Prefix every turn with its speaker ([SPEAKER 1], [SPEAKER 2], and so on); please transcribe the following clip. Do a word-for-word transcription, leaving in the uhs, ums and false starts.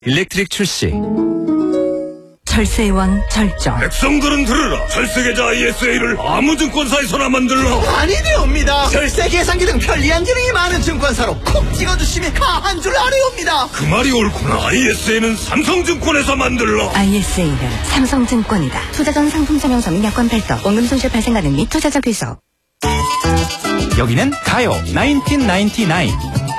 [SPEAKER 1] 일렉트릭 출시.
[SPEAKER 2] 절세의 왕 절정.
[SPEAKER 3] 백성들은 들으라. 절세계좌 아이에스에이를 아무 증권사에서나 만들라.
[SPEAKER 4] 아니되옵니다. 절세 계산기 등 편리한 기능이 많은 증권사로 콕 찍어주시면 가한 줄 아뢰옵니다.
[SPEAKER 3] 그 말이 옳구나. 아이에스에이는 삼성증권에서 만들라.
[SPEAKER 2] 아이에스에이는 삼성증권이다. 투자 전 상품 설명서 및 약관 발도, 원금 손실 발생 가능 및 투자자 귀속.
[SPEAKER 1] 여기는 가요 나인틴 나인티나인.